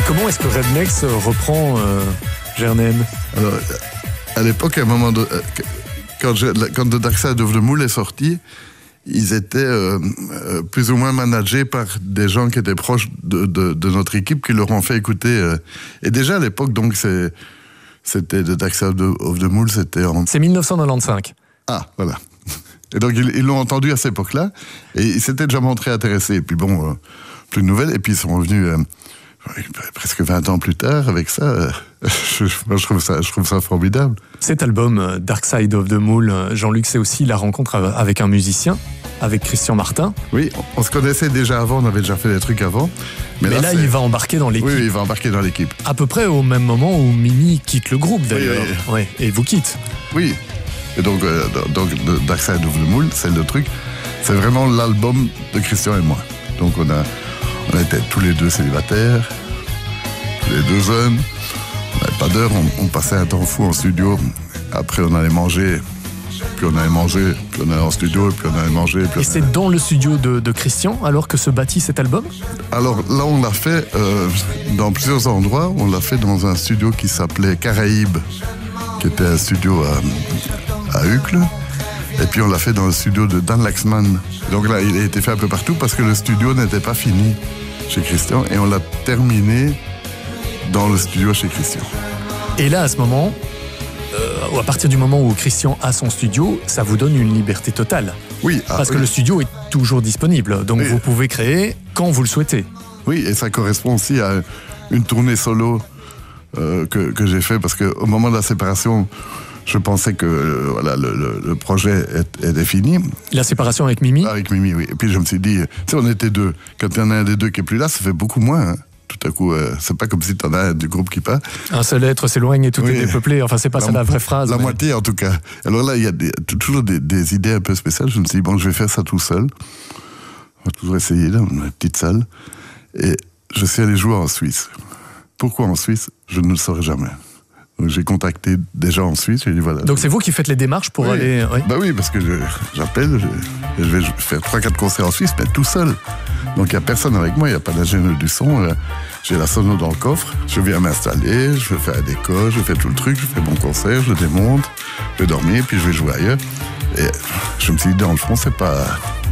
comment est-ce que Rednex reprend Gernaine? Alors, à l'époque, à un moment quand The Dark Side of the Moon est sorti, ils étaient plus ou moins managés par des gens qui étaient proches de notre équipe, qui leur ont fait écouter. Et déjà à l'époque, donc c'était The Dark Side of the Moon, c'était en... C'est 1995. Ah, voilà. Et donc ils l'ont entendu à cette époque-là, et ils s'étaient déjà montrés intéressés. Et puis bon, plus de nouvelles, et puis ils sont revenus presque 20 ans plus tard avec ça. Je trouve ça formidable. Cet album, Dark Side of the Moon, Jean-Luc, c'est aussi la rencontre avec un musicien, avec Christian Martin. Oui, on se connaissait déjà avant, on avait déjà fait des trucs avant. Mais là il va embarquer dans l'équipe. Oui, il va embarquer dans l'équipe. À peu près au même moment où Mimi quitte le groupe, d'ailleurs. Oui. Ouais, et vous quitte. Oui. Et donc Dark Side of the Moon, c'est le truc. C'est vraiment l'album de Christian et moi. Donc on était tous les deux célibataires, tous les deux jeunes. On n'avait pas d'heure, on passait un temps fou en studio. Après, on allait manger, puis on allait manger, puis on allait en studio, puis on allait manger. Et c'est dans le studio de Christian, alors que se bâtit cet album? Alors là, on l'a fait dans plusieurs endroits. On l'a fait dans un studio qui s'appelait Caraïbes, qui était un studio à Uccle. Et puis on l'a fait dans le studio de Dan Laxman. Donc là, il a été fait un peu partout parce que le studio n'était pas fini chez Christian. Et on l'a terminé dans le studio chez Christian. Et là, à ce moment, à partir du moment où Christian a son studio, ça vous donne une liberté totale. Oui. Parce que le studio est toujours disponible. Donc vous pouvez créer quand vous le souhaitez. Oui, et ça correspond aussi à une tournée solo que j'ai fait. Parce qu'au moment de la séparation, je pensais que le projet était fini. La séparation avec Mimi? Avec Mimi, oui. Et puis je me suis dit, tu sais, on était deux. Quand il y en a un des deux qui est plus là, ça fait beaucoup moins. Hein. Tout à coup, c'est pas comme si tu en as un du groupe qui part. Un seul être s'éloigne et tout est dépeuplé. Enfin, c'est pas ça la vraie phrase. La moitié, en tout cas. Alors là, il y a toujours des idées un peu spéciales. Je me suis dit, bon, je vais faire ça tout seul. On va toujours essayer dans une petite salle. Et je suis allé jouer en Suisse. Pourquoi en Suisse? Je ne le saurais jamais. Donc j'ai contacté des gens en Suisse, j'ai dit voilà. Donc c'est vous qui faites les démarches pour aller... Oui. Bah oui, parce que j'appelle, je vais faire 3-4 concerts en Suisse, mais tout seul. Donc il n'y a personne avec moi, il n'y a pas d'ingénieur du son, j'ai la sono dans le coffre, je viens m'installer, je fais un décor, je fais tout le truc, je fais mon concert, je démonte, je vais dormir, puis je vais jouer ailleurs. Et je me suis dit, dans le fond, c'est pas